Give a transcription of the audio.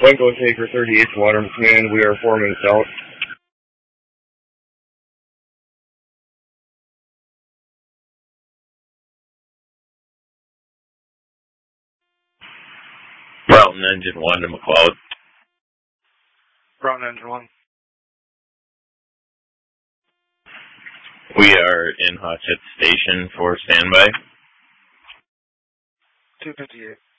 Wingo Taker 38 to Waterman Command. We are 4 minutes out. Broughton Engine 1 to McLeod. Broughton Engine 1. We are in Hotchett Station for standby. 258.